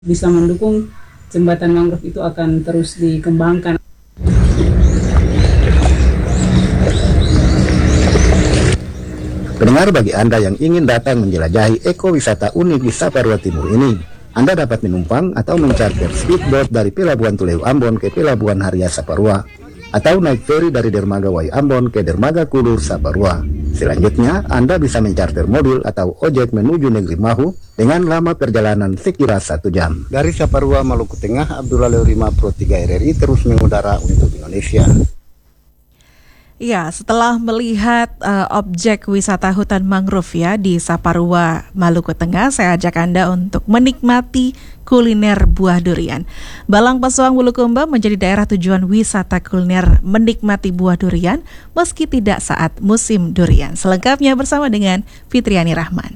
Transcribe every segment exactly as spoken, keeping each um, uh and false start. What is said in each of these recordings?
bisa mendukung jembatan mangrove itu akan terus dikembangkan. Pendengar, bagi Anda yang ingin datang menjelajahi ekowisata unik di Saparua Timur ini, Anda dapat menumpang atau mencarter speedboat dari Pelabuhan Tuleu Ambon ke Pelabuhan Haria Saparua, atau naik feri dari Dermaga Wai Ambon ke Dermaga Kulur Saparua. Selanjutnya, Anda bisa mencarter mobil atau ojek menuju Negeri Mahu dengan lama perjalanan sekira satu jam. Dari Saparua, Maluku Tengah, Abdullah Leurima Pro tiga R R I terus mengudara untuk Indonesia. Ya, setelah melihat uh, objek wisata hutan mangrove ya di Saparua, Maluku Tengah, saya ajak Anda untuk menikmati kuliner buah durian. Balang Pesoang Bulukumba menjadi daerah tujuan wisata kuliner menikmati buah durian meski tidak saat musim durian. Selengkapnya bersama dengan Fitriani Rahman.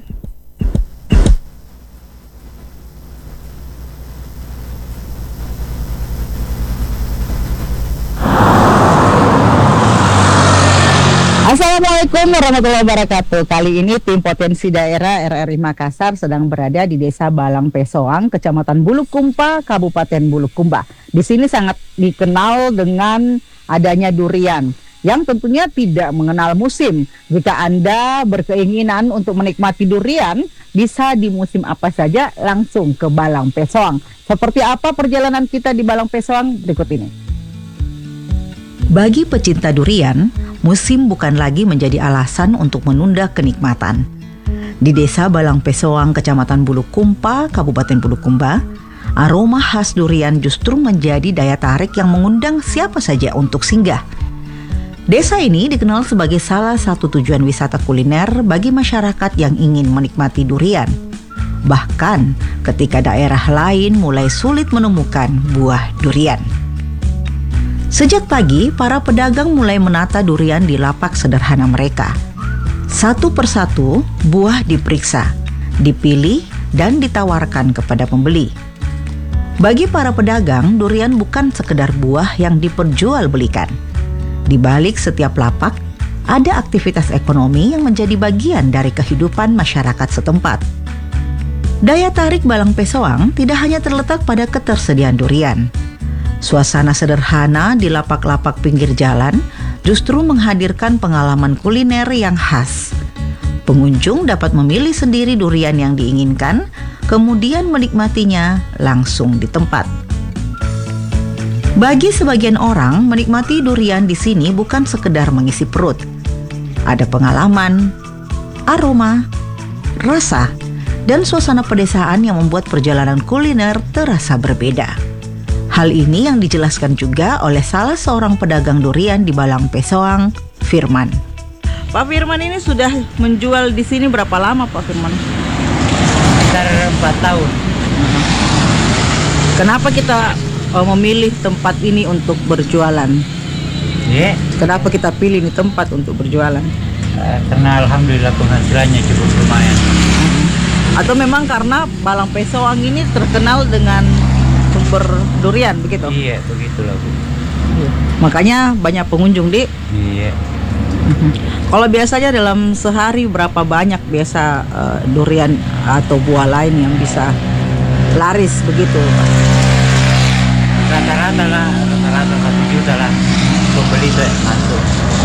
Assalamualaikum warahmatullahi wabarakatuh. Kali ini tim potensi daerah R R I Makassar sedang berada di Desa Balang Pesoang, Kecamatan Bulukumba, Kabupaten Bulukumba. Di sini sangat dikenal dengan adanya durian yang tentunya tidak mengenal musim. Jika Anda berkeinginan untuk menikmati durian, bisa di musim apa saja langsung ke Balang Pesoang. Seperti apa perjalanan kita di Balang Pesoang berikut ini. Bagi pecinta durian, musim bukan lagi menjadi alasan untuk menunda kenikmatan. Di Desa Balang Pesoang, Kecamatan Bulukumba, Kabupaten Bulukumba, aroma khas durian justru menjadi daya tarik yang mengundang siapa saja untuk singgah. Desa ini dikenal sebagai salah satu tujuan wisata kuliner bagi masyarakat yang ingin menikmati durian. Bahkan ketika daerah lain mulai sulit menemukan buah durian. Sejak pagi, para pedagang mulai menata durian di lapak sederhana mereka. Satu persatu, buah diperiksa, dipilih, dan ditawarkan kepada pembeli. Bagi para pedagang, durian bukan sekedar buah yang diperjualbelikan. Di balik setiap lapak, ada aktivitas ekonomi yang menjadi bagian dari kehidupan masyarakat setempat. Daya tarik Balang Pesoang tidak hanya terletak pada ketersediaan durian. Suasana sederhana di lapak-lapak pinggir jalan justru menghadirkan pengalaman kuliner yang khas. Pengunjung dapat memilih sendiri durian yang diinginkan, kemudian menikmatinya langsung di tempat. Bagi sebagian orang, menikmati durian di sini bukan sekedar mengisi perut. Ada pengalaman, aroma, rasa, dan suasana pedesaan yang membuat perjalanan kuliner terasa berbeda. Hal ini yang dijelaskan juga oleh salah seorang pedagang durian di Balang Pesoang, Firman. Pak Firman ini sudah menjual di sini berapa lama Pak Firman? Sekitar empat tahun. Kenapa kita uh, memilih tempat ini untuk berjualan? Yeah. Kenapa kita pilih ini tempat untuk berjualan? Uh, karena alhamdulillah penghasilannya cukup lumayan. Atau memang karena Balang Pesoang ini terkenal dengan sumber durian begitu? Iya, begitulah Bu. Iya. Makanya banyak pengunjung di. Iya. Kalau biasanya dalam sehari berapa banyak biasa uh, durian atau buah lain yang bisa laris begitu? Rata-rata lah, rata-rata satu juta lah pembeli tuh masuk.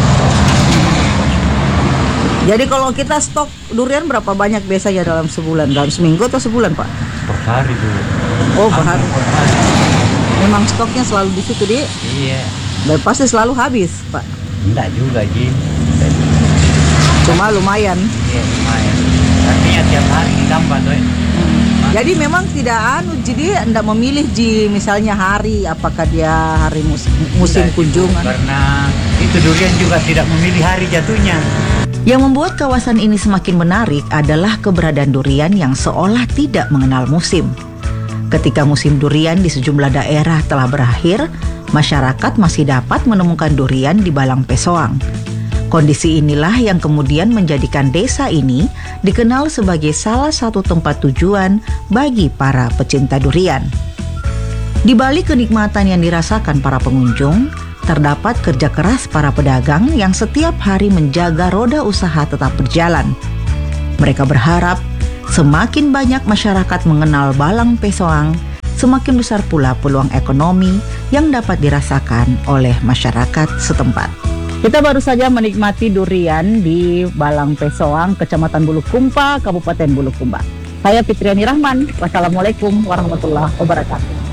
Jadi kalau kita stok durian berapa banyak biasanya dalam sebulan? Dalam seminggu atau sebulan Pak? Per hari dulu. Oh, per hari. Memang stoknya selalu di situ di? Iya. Dan pasti selalu habis Pak? Enggak juga Ji. Cuma lumayan. Iya lumayan. Artinya tiap hari ditambah tuh. Hmm. Jadi memang tidak anu, jadi Anda memilih Ji misalnya hari, apakah dia hari musim, musim Tidak, kunjungan? Karena itu durian juga tidak memilih hari jatuhnya. Yang membuat kawasan ini semakin menarik adalah keberadaan durian yang seolah tidak mengenal musim. Ketika musim durian di sejumlah daerah telah berakhir, masyarakat masih dapat menemukan durian di Balang Pesoang. Kondisi inilah yang kemudian menjadikan desa ini dikenal sebagai salah satu tempat tujuan bagi para pecinta durian. Di balik kenikmatan yang dirasakan para pengunjung, terdapat kerja keras para pedagang yang setiap hari menjaga roda usaha tetap berjalan. Mereka berharap semakin banyak masyarakat mengenal Balang Pesoang semakin besar pula peluang ekonomi yang dapat dirasakan oleh masyarakat setempat. Kita baru saja menikmati durian di Balang Pesoang, Kecamatan Bulukumpa, Kabupaten Bulukumba. Saya Fitriani Rahman. Wassalamualaikum warahmatullahi wabarakatuh.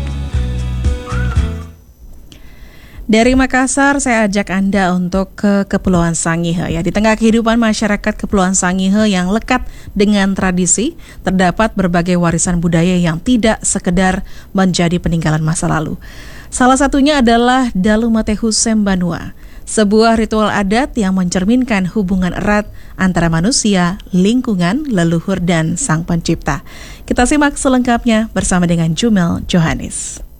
Dari Makassar, saya ajak Anda untuk ke Kepulauan Sangihe. Ya, di tengah kehidupan masyarakat Kepulauan Sangihe yang lekat dengan tradisi, terdapat berbagai warisan budaya yang tidak sekedar menjadi peninggalan masa lalu. Salah satunya adalah Dalu Matehu Sembanua, sebuah ritual adat yang mencerminkan hubungan erat antara manusia, lingkungan, leluhur, dan Sang Pencipta. Kita simak selengkapnya bersama dengan Jumel Johannes.